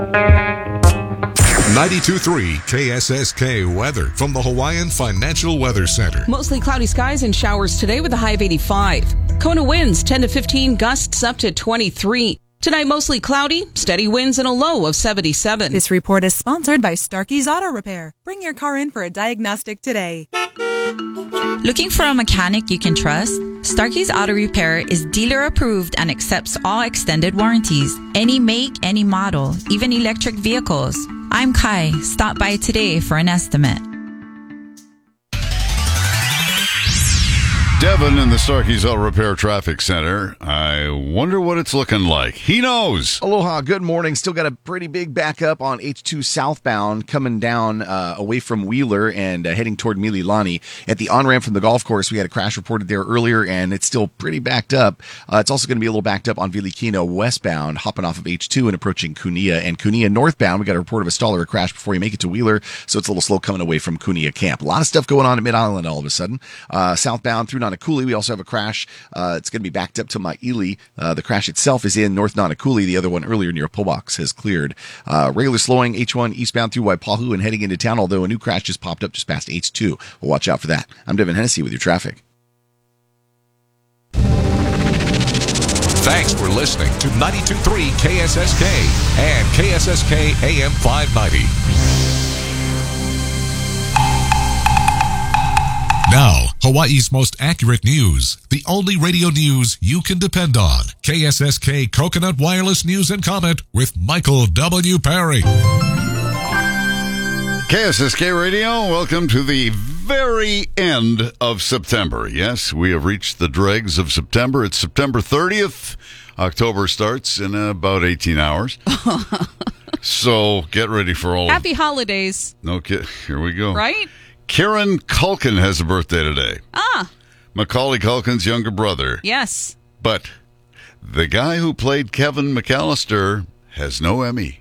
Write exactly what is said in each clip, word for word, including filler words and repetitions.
ninety-two point three K S S K weather from the Hawaiian Financial Weather Center. Mostly cloudy skies and showers today with a high of eighty-five. Kona winds ten to fifteen, gusts up to twenty-three. Tonight, mostly cloudy, steady winds, and a low of seventy-seven. This report is sponsored by Starkey's Auto Repair. Bring your car in for a diagnostic today. Looking for a mechanic you can trust? Starkey's Auto Repair is dealer approved and accepts all extended warranties. Any make, any model, even electric vehicles. I'm Kai. Stop by today for an estimate. Devin in the Starkey's Auto Repair Traffic Center. I wonder what it's looking like. He knows. Aloha, good morning. Still got a pretty big backup on H two southbound coming down uh, away from Wheeler and uh, heading toward Mililani. At the on-ramp from the golf course, we had a crash reported there earlier, and it's still pretty backed up. Uh, it's also going to be a little backed up on Vilikino westbound, hopping off of H two and approaching Kunia. And Kunia northbound, we got a report of a stall or a crash before you make it to Wheeler, so it's a little slow coming away from Kunia Camp. A lot of stuff going on at Mid-Island all of a sudden. Uh, southbound through Nanakuli, we also have a crash. Uh, it's going to be backed up to Maili. Uh, the crash itself is in North Nanakuli. The other one earlier near Pillbox has cleared. Uh, regular slowing H one eastbound through Waipahu and heading into town, although a new crash just popped up just past H two. We'll watch out for that. I'm Devin Hennessy with your traffic. Thanks for listening to ninety-two point three K S S K and K S S K A M five ninety. Now, Hawaii's most accurate news. The only radio news you can depend on. K S S K Coconut Wireless News and Comment with Michael W. Perry. K S S K Radio, welcome to the very end of September. Yes, we have reached the dregs of September. It's September thirtieth. October starts in about eighteen hours. So get ready for all Happy holidays. Okay, here we go. Right? Kieran Culkin has a birthday today. Ah. Macaulay Culkin's younger brother. Yes. But the guy who played Kevin McAllister has no Emmy.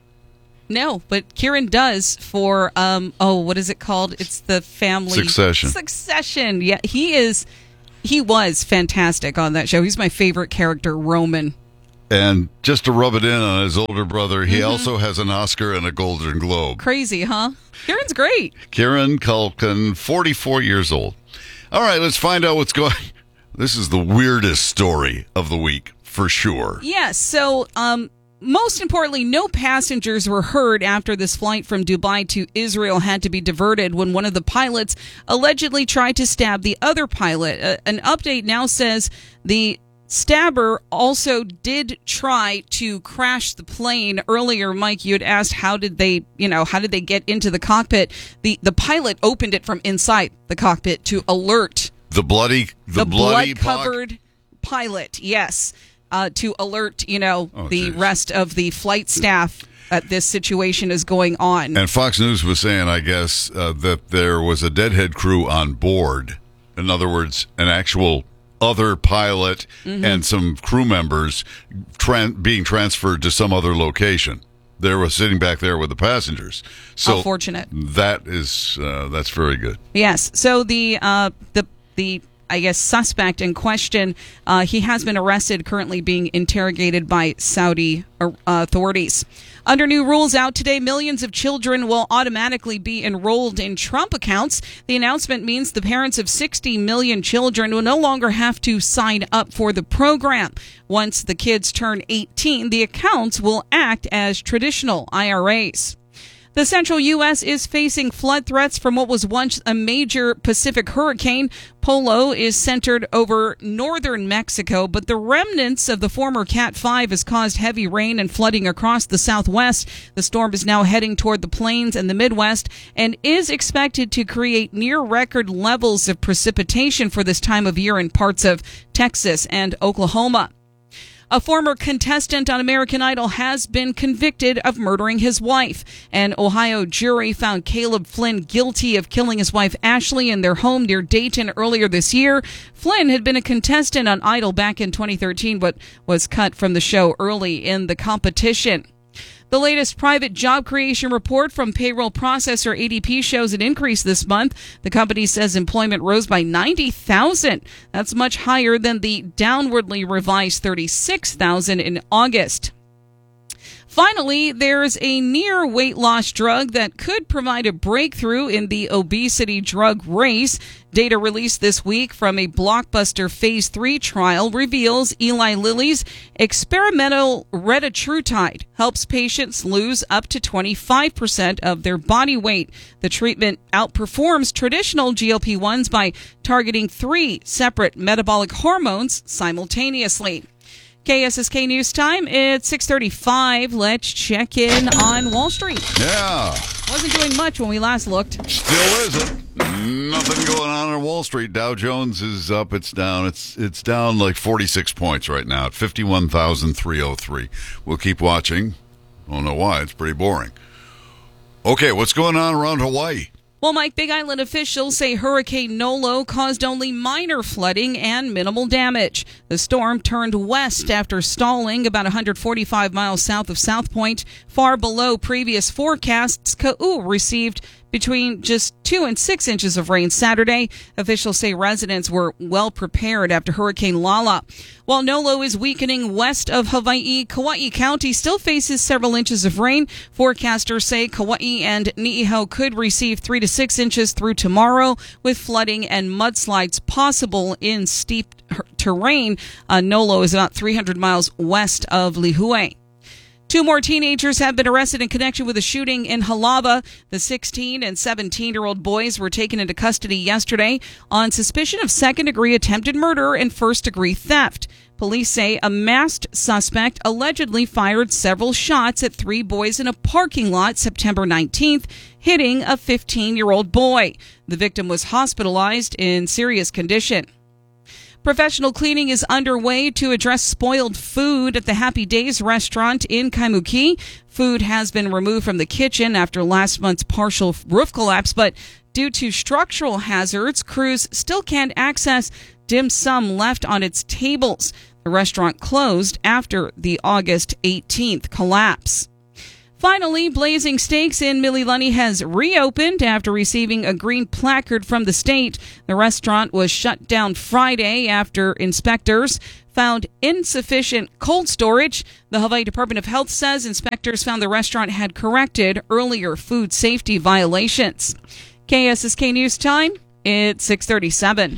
No, but Kieran does for, um, oh, what is it called? It's the family. Succession. Succession. Yeah, he is, he was fantastic on that show. He's my favorite character, Roman. And just to rub it in on his older brother, he Mm-hmm. also has an Oscar and a Golden Globe. Crazy, huh? Kieran's great. Kieran Culkin, forty-four years old. All right, let's find out what's going. This is the weirdest story of the week, for sure. Yes, so um, most importantly, no passengers were hurt after this flight from Dubai to Israel had to be diverted when one of the pilots allegedly tried to stab the other pilot. Uh, an update now says the stabber also did try to crash the plane. Earlier, Mike, you had asked how did they, you know, how did they get into the cockpit? The the pilot opened it from inside the cockpit to alert The bloody, the, the bloody blood-covered pilot. Yes, uh, to alert, you know, Oh, the geez. rest of the flight staff that this situation is going on. And Fox News was saying, I guess, uh, that there was a deadhead crew on board. In other words, an actual other pilot Mm-hmm. and some crew members tran- being transferred to some other location. They were sitting back there with the passengers. So How fortunate. That is, uh, that's very good. Yes. So the uh, the the I guess suspect in question, uh, he has been arrested, currently being interrogated by Saudi uh, authorities. Under new rules out today, millions of children will automatically be enrolled in Trump accounts. The announcement means the parents of sixty million children will no longer have to sign up for the program. Once the kids turn eighteen, the accounts will act as traditional I R As. The central U S is facing flood threats from what was once a major Pacific hurricane. Polo is centered over northern Mexico, but the remnants of the former Cat five has caused heavy rain and flooding across the southwest. The storm is now heading toward the plains and the Midwest and is expected to create near-record levels of precipitation for this time of year in parts of Texas and Oklahoma. A former contestant on American Idol has been convicted of murdering his wife. An Ohio jury found Caleb Flynn guilty of killing his wife Ashley in their home near Dayton earlier this year. Flynn had been a contestant on Idol back in twenty thirteen, but was cut from the show early in the competition. The latest private job creation report from payroll processor A D P shows an increase this month. The company says employment rose by ninety thousand. That's much higher than the downwardly revised thirty-six thousand in August. Finally, there's a near weight loss drug that could provide a breakthrough in the obesity drug race. Data released this week from a blockbuster phase three trial reveals Eli Lilly's experimental retatrutide helps patients lose up to twenty-five percent of their body weight. The treatment outperforms traditional G L P ones by targeting three separate metabolic hormones simultaneously. K S S K News Time, it's six thirty-five. Let's check in on Wall Street. Yeah. Wasn't doing much when we last looked. Still isn't. Nothing going on on Wall Street. Dow Jones is up. It's down. It's it's down like forty-six points right now at fifty-one thousand three hundred three. We'll keep watching. Don't know why. It's pretty boring. Okay, what's going on around Hawaii? Well, Mike, Big Island officials say Hurricane Nolo caused only minor flooding and minimal damage. The storm turned west after stalling about one hundred forty-five miles south of South Point, far below previous forecasts. Ka'u received between just two and six inches of rain Saturday. Officials say residents were well prepared after Hurricane Lala. While Nolo is weakening west of Hawaii, Kauai County still faces several inches of rain. Forecasters say Kauai and Niihau could receive three to six inches through tomorrow, with flooding and mudslides possible in steep terrain. Uh, Nolo is about three hundred miles west of Lihue. Two more teenagers have been arrested in connection with a shooting in Halava. The sixteen and seventeen-year-old boys were taken into custody yesterday on suspicion of second-degree attempted murder and first-degree theft. Police say a masked suspect allegedly fired several shots at three boys in a parking lot September nineteenth, hitting a fifteen-year-old boy. The victim was hospitalized in serious condition. Professional cleaning is underway to address spoiled food at the Happy Days restaurant in Kaimuki. Food has been removed from the kitchen after last month's partial roof collapse, but due to structural hazards, crews still can't access dim sum left on its tables. The restaurant closed after the August eighteenth collapse. Finally, Blazing Steaks in Mililani has reopened after receiving a green placard from the state. The restaurant was shut down Friday after inspectors found insufficient cold storage. The Hawaii Department of Health says inspectors found the restaurant had corrected earlier food safety violations. K S S K News Time, it's six thirty-seven.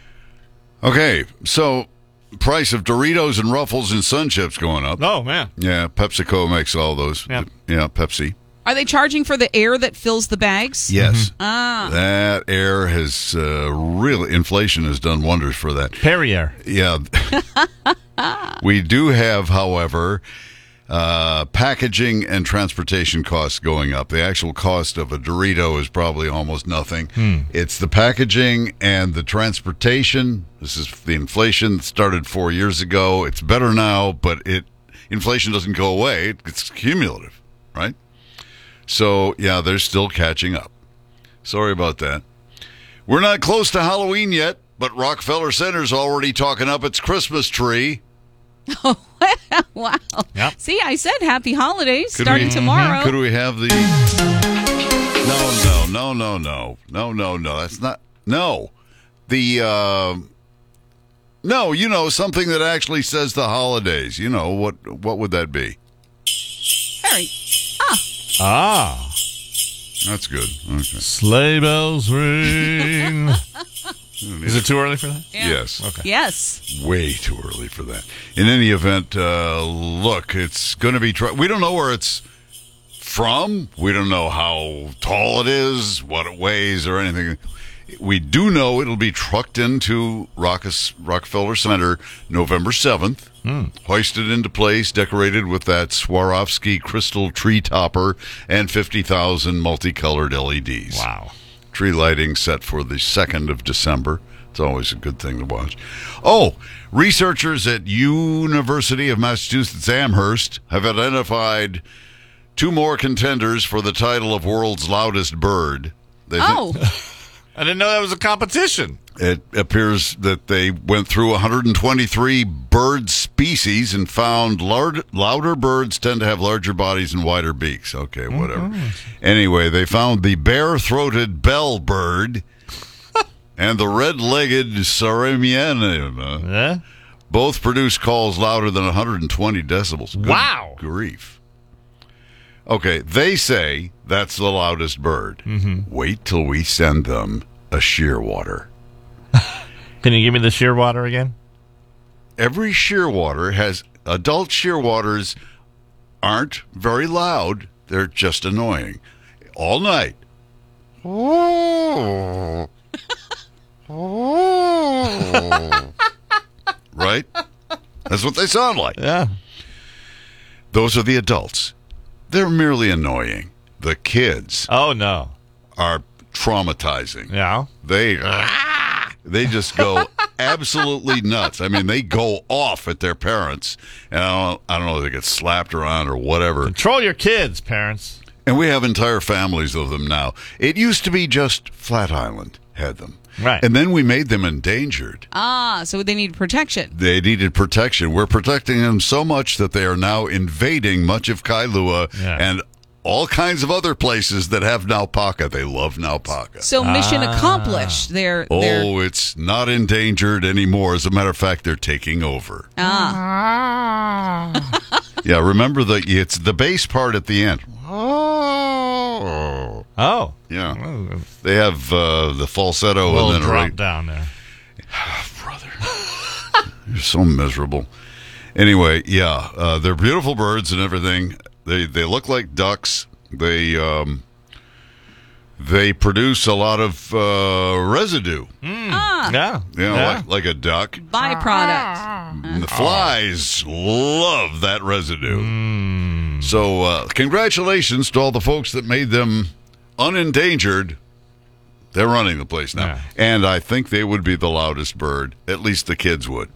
Okay, so price of Doritos and Ruffles and Sun Chips going up. Oh, man. Yeah, PepsiCo makes all those. Yep. Yeah, Pepsi. Are they charging for the air that fills the bags? Yes. Ah. That air has uh, really, inflation has done wonders for that. Perrier. Yeah. We do have, however, uh, packaging and transportation costs going up. The actual cost of a Dorito is probably almost nothing. Hmm. It's the packaging and the transportation. This is the inflation that started four years ago. It's better now, but it inflation doesn't go away. It's cumulative, right? So, yeah, they're still catching up. Sorry about that. We're not close to Halloween yet, but Rockefeller Center's already talking up its Christmas tree. Oh, wow. Yep. See, I said happy holidays Could starting we- tomorrow. Could we have the... No, no, no, no, no. No, no, no. That's not... No. The... Uh... No, you know, something that actually says the holidays. You know, what What would that be? Harry. Ah. That's good. Okay. Sleigh bells ring. Is it too early for that? Yeah. Yes. Okay. Yes. Way too early for that. In any event, uh, look, it's going to be... Tr- we don't know where it's from. We don't know how tall it is, what it weighs, or anything. We do know it'll be trucked into Rockes- Rockefeller Center November seventh, Mm. hoisted into place, decorated with that Swarovski crystal tree topper and fifty thousand multicolored L E Ds. Wow. Tree lighting set for the second of December. It's always a good thing to watch. Oh, researchers at University of Massachusetts Amherst have identified two more contenders for the title of world's loudest bird. They thi- Oh, I didn't know that was a competition. It appears that they went through one hundred twenty-three bird species and found lard, louder birds tend to have larger bodies and wider beaks. Okay, whatever. Anyway, they found the bare-throated bell bird and the red-legged Saramiana. Yeah? Both produce calls louder than one hundred twenty decibels. Good Wow. grief. Okay, they say that's the loudest bird. Mm-hmm. Wait till we send them a shearwater. Can you give me the shearwater again? Every shearwater has adult shearwaters aren't very loud. They're just annoying. All night. Right? That's what they sound like. Yeah. Those are the adults. They're merely annoying. The kids Oh, no. are traumatizing. Yeah. They they just go absolutely nuts. I mean, they go off at their parents, and I don't, I don't know if they get slapped around or whatever. Control your kids, parents. And we have entire families of them now. It used to be just Flat Island had them. Right. And then we made them endangered. Ah, so they need protection. They needed protection. We're protecting them so much that they are now invading much of Kailua Yeah. and all kinds of other places that have Naupaka. They love Naupaka. So mission accomplished. They're, they're Oh, it's not endangered anymore. As a matter of fact, they're taking over. ah. Yeah, remember the it's the bass part at the end. Oh, Oh. yeah. Oh, They have uh, the falsetto a little and then a drop right. down there. Brother, you're so miserable. Anyway, yeah, uh, they're beautiful birds and everything. They they look like ducks. They um, they produce a lot of uh, residue. Ah, Yeah. You know, yeah. like, like a duck. byproduct. And the flies love that residue. Mm. So, uh, congratulations to all the folks that made them unendangered. They're running the place now. Yeah. And I think they would be the loudest bird. At least the kids would.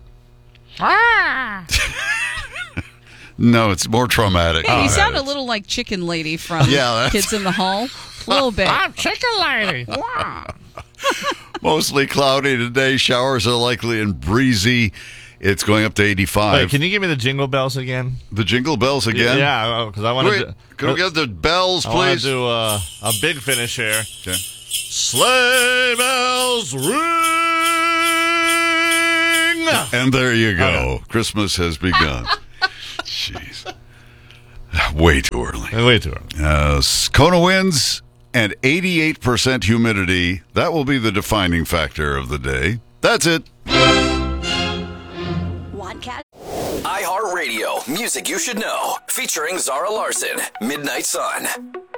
No, it's more traumatic. Hey, you Oh, sound a it's- little like Chicken Lady from Yeah, that's- Kids in the Hall. A little bit. I'm chicken lady. Mostly cloudy today. Showers are likely and breezy. It's going up to eighty-five. Wait, can you give me the jingle bells again? the jingle bells again? Yeah, because I want Wait, to. can we get the bells, I want please? to do uh, a big finish here. Okay. Sleigh bells ring. And there you go. Christmas has begun. Jeez. Way too early. Way too early. Uh, Kona winds and eighty-eight percent humidity. That will be the defining factor of the day. That's it. iHeartRadio, music you should know, featuring Zara Larson, Midnight Sun.